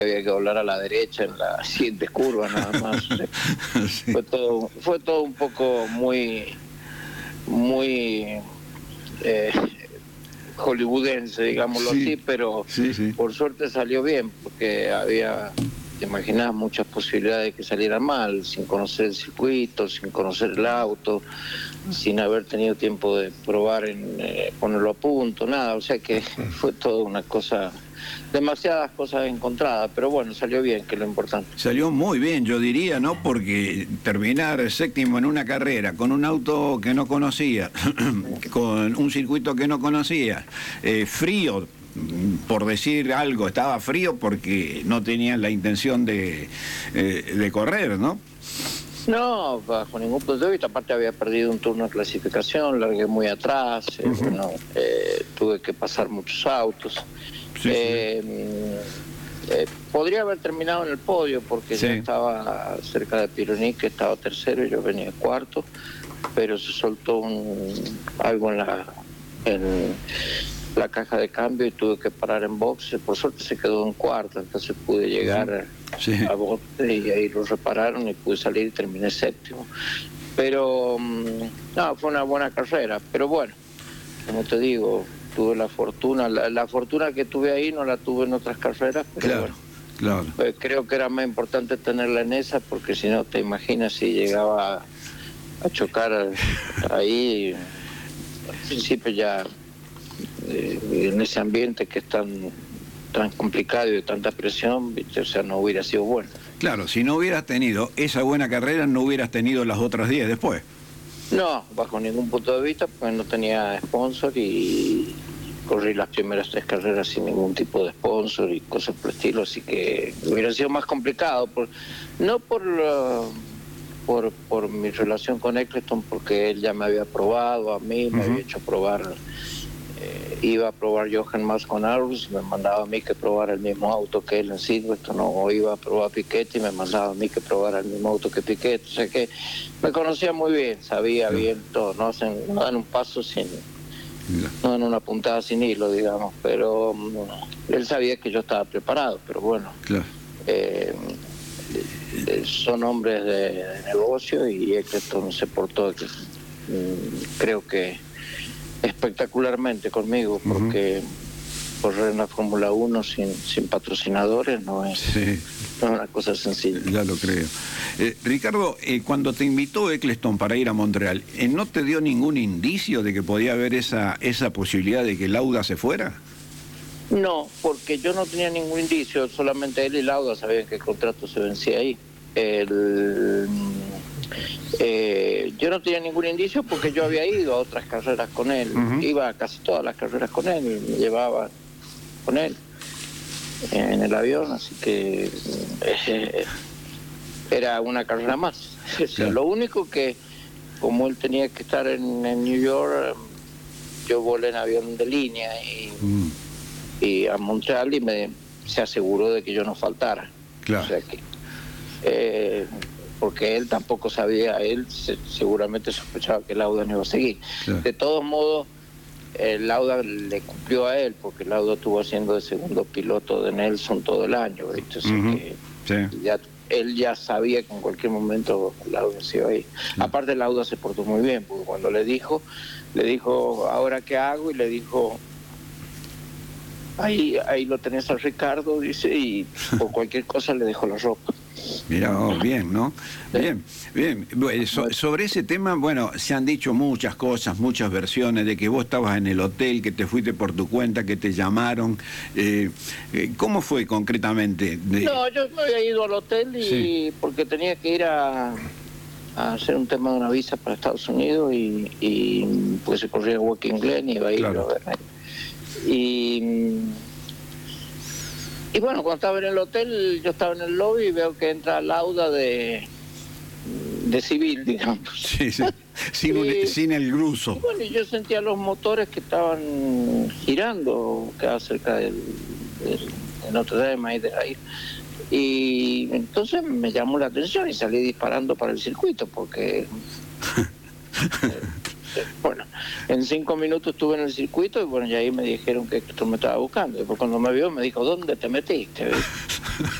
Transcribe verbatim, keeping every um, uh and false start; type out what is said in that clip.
había que doblar a la derecha en las siguientes curvas nada más. O sea, sí. fue todo fue todo un poco muy muy eh, hollywoodense, digámoslo sí. así, pero sí, sí. por suerte salió bien, porque había, te imaginás, muchas posibilidades de que saliera mal, sin conocer el circuito, sin conocer el auto, sin haber tenido tiempo de probar en eh, ponerlo a punto, nada, o sea que fue toda una cosa, demasiadas cosas encontradas, pero bueno, salió bien, que es lo importante. Salió muy bien, yo diría, ¿no? Porque terminar séptimo en una carrera con un auto que no conocía, con un circuito que no conocía, eh, frío, por decir algo, estaba frío porque no tenían la intención de, eh, de correr, ¿no? No, bajo ningún punto de vista. Aparte había perdido un turno de clasificación, largué muy atrás, eh, uh-huh. bueno, eh, tuve que pasar muchos autos. Sí, eh, sí. Eh, podría haber terminado en el podio porque sí. ya estaba cerca de Pironi, que estaba tercero y yo venía cuarto, pero se soltó un, algo en la, en la caja de cambio y tuve que parar en boxe. Por suerte se quedó en cuarto, entonces pude llegar sí. a boxe y ahí lo repararon y pude salir y terminé séptimo. Pero no, fue una buena carrera, pero bueno, como te digo, tuve la fortuna, la, la fortuna que tuve ahí no la tuve en otras carreras, pero claro, bueno, claro. Pues creo que era más importante tenerla en esa, porque si no te imaginas si llegaba a, a chocar ahí, al principio ya eh, en ese ambiente que es tan, tan complicado y de tanta presión, ¿viste? O sea, no hubiera sido bueno. Claro, si no hubieras tenido esa buena carrera, no hubieras tenido las otras diez después. No, bajo ningún punto de vista, porque no tenía sponsor y corrí las primeras tres carreras sin ningún tipo de sponsor y cosas por el estilo, así que hubiera sido más complicado, por, no por, uh, por por mi relación con Eccleston, porque él ya me había probado a mí, me uh-huh. había hecho probar, eh, iba a probar Johan Mas con Arus, me mandaba a mí que probara el mismo auto que él en Silverstone, o iba a probar Piquet y me mandaba a mí que probara el mismo auto que Piquet, o sea que me conocía muy bien, sabía sí. bien todo, no, hacen, no dan un paso sin, yeah. no dan una puntada sin hilo, digamos, pero um, él sabía que yo estaba preparado, pero bueno, claro. eh, eh, son hombres de, de negocio y Eccleston se portó, que, mm, creo que espectacularmente conmigo, porque uh-huh. correr en la Fórmula uno sin, sin patrocinadores no es, sí. no es una cosa sencilla. Ya lo creo. Eh, Ricardo, eh, cuando te invitó Eccleston para ir a Montreal, eh, ¿no te dio ningún indicio de que podía haber esa, esa posibilidad de que Lauda se fuera? No, porque yo no tenía ningún indicio, solamente él y Lauda sabían que el contrato se vencía ahí. El... Eh, yo no tenía ningún indicio porque yo había ido a otras carreras con él, uh-huh. iba a casi todas las carreras con él y me llevaba con él en el avión, así que eh, era una carrera más. O sea, lo único que, como él tenía que estar en, en New York, yo volé en avión de línea y, uh-huh. y a Montreal y me se aseguró de que yo no faltara. Claro. O sea que eh, porque él tampoco sabía, él se, seguramente sospechaba que Lauda no iba a seguir. Claro. De todos modos, el Lauda le cumplió a él, porque Lauda estuvo haciendo de segundo piloto de Nelson todo el año, entonces uh-huh. que sí. ya, él ya sabía que en cualquier momento Lauda se iba a ir. Uh-huh. Aparte, Lauda se portó muy bien, porque cuando le dijo, le dijo, ¿ahora qué hago? Y le dijo, ahí, ahí lo tenés a Ricardo, dice, y por cualquier cosa le dejó la ropa. Mira, oh, bien, ¿no? Bien, bien. So, sobre ese tema, bueno, se han dicho muchas cosas, muchas versiones de que vos estabas en el hotel, que te fuiste por tu cuenta, que te llamaron. Eh, ¿Cómo fue concretamente? De... No, yo me había ido al hotel y sí. porque tenía que ir a, a hacer un tema de una visa para Estados Unidos y, y pues se corría Walking Glen y iba a ir claro. a ver. Y... Y bueno, cuando estaba en el hotel, yo estaba en el lobby y veo que entra Lauda de, de civil, digamos. Sí, sí. Sin, y, sin el gruso. Y bueno, y yo sentía los motores que estaban girando, quedaba cerca del, del de Notre Dame, ahí de ahí. Y entonces me llamó la atención y salí disparando para el circuito, porque... Bueno, en cinco minutos estuve en el circuito y bueno, y ahí me dijeron que Héctor me estaba buscando. Y cuando me vio me dijo, ¿dónde te metiste?